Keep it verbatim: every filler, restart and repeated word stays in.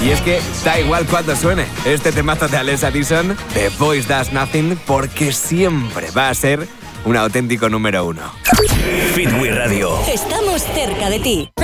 Y es que da igual cuando suene este temazo de Alessia Dixon, The Voice Does Nothing, porque siempre va a ser un auténtico número uno. Fit We Radio. Estamos cerca de ti.